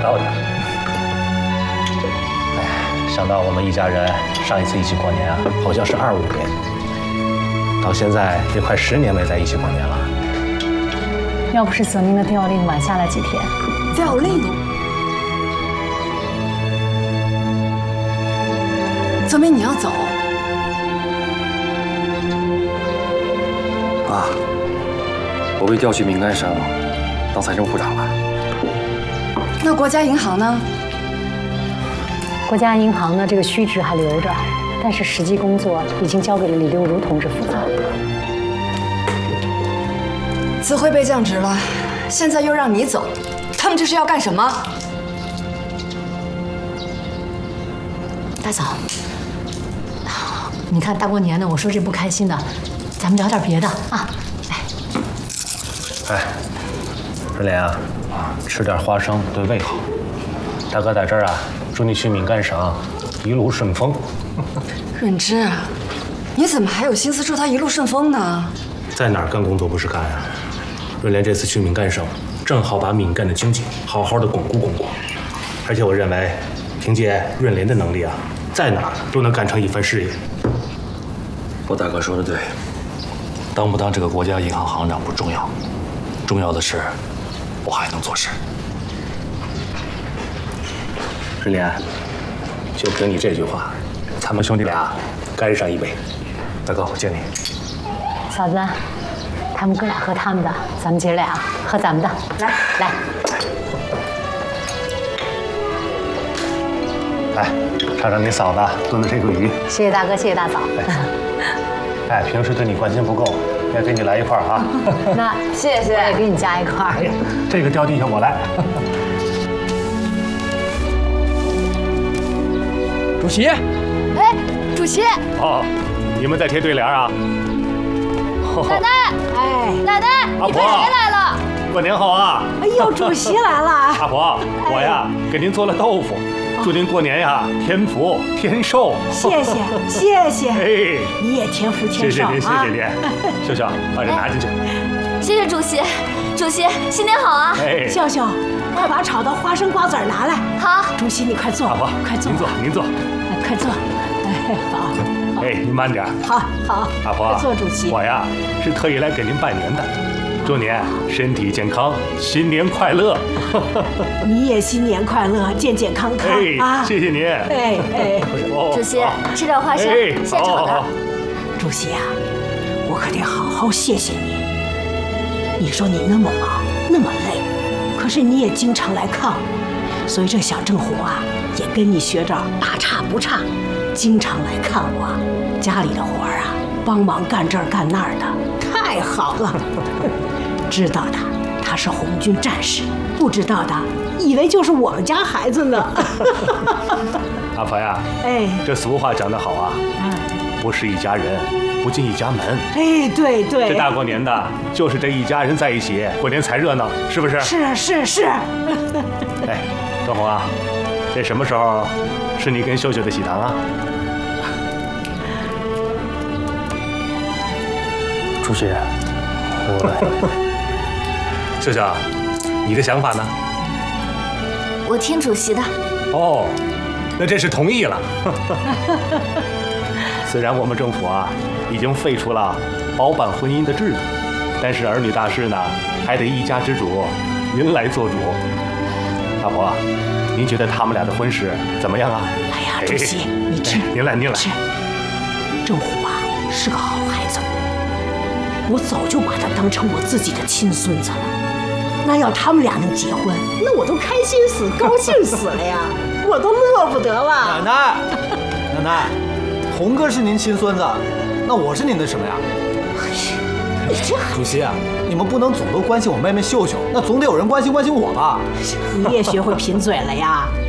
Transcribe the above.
到的。哎，想到我们一家人上一次一起过年啊，好像是25年，到现在也快10年没在一起过年了。 要不是泽明的调令晚下来几天， 调令？泽明，你要走？ 爸，我被调去闽干省当财政部长了。 那国家银行呢？ 国家银行呢，这个虚职还留着，但是实际工作已经交给了李六如同志负责。 子辉被降职了，现在又让你走，他们这是要干什么？ 大嫂，你看大过年的，我说这不开心的，咱们聊点别的啊。 哎，润莲啊，吃点花生对胃好。大哥在这儿啊，祝你去闽干省一路顺风。 润之，你怎么还有心思祝他一路顺风呢？ 在哪儿干工作不是干啊？润莲这次去闽干省，正好把闽赣的经济好好的巩固巩固。而且我认为，凭借润莲的能力啊，在哪儿都能干成一番事业。 我大哥说的对，当不当这个国家银行行长不重要，重要的是我还能做事。 润莲，就凭你这句话，咱们兄弟俩干上一杯。大哥，我敬你。 嫂子，他们哥俩喝他们的，咱们姐俩喝咱们的。来。 来，尝尝你嫂子炖的这个鱼。 谢谢大哥，谢谢大嫂。 哎，平时对你关心不够，也给你来一块啊。 那谢谢，我也给你加一块。 哎呀，这个掉地下我来。 主席， 哎，主席。 哦，你们在贴对联啊？ 奶奶， 哎， 奶奶，你太爷来了。 过年好啊！ 哎呦，主席来了。 阿婆，我呀给您做了豆腐，祝您过年呀添福添寿。 谢谢， 哎， 你也添福添寿啊！ 谢谢您。秀秀，把这拿进去。 谢谢主席，主席新年好啊！ 哎， 笑笑，快把炒的花生瓜子拿来。 好， 主席你快坐， 阿婆， 快坐， 您坐。 快坐。哎，好。 哎，您慢点。 好。 阿婆， 快坐，主席。 我呀是特意来给您拜年的。祝您身体健康，新年快乐！ 你也新年快乐，健健康康啊！ 谢谢您。 哎， 主席吃点花生，现炒的。 主席啊，我可得好好谢谢你。你说你那么忙，那么累，可是你也经常来看我，所以这小郑虎啊，也跟你学着大差不差，经常来看我，家里的活啊，帮忙干这儿干那儿的。太好了，知道的他是红军战士，不知道的以为就是我们家孩子呢。 阿婆呀， 哎， 这俗话讲得好啊，不是一家人，不进一家门。 哎，对， 这大过年的，就是这一家人在一起，过年才热闹，是不是？ 是。 哎，郑红啊，这什么时候是你跟秀秀的喜糖啊？ 主席， 秀秀，你的想法呢？ 我听主席的。 哦，那这是同意了。虽然我们政府啊已经废除了包办婚姻的制度，但是儿女大事呢还得一家之主您来做主。阿婆，您觉得他们俩的婚事怎么样啊？ 哎呀，主席，你吃， 您来。 吃。郑虎啊是个好孩子。我早就把他当成我自己的亲孙子了，那要他们俩能结婚，那我都开心死、高兴死了呀，我都乐不得了。 奶奶，红哥是您亲孙子，那我是您的什么呀？ 你这主席啊，你们不能总都关心我妹妹秀秀，那总得有人关心我吧？ 你也学会贫嘴了呀？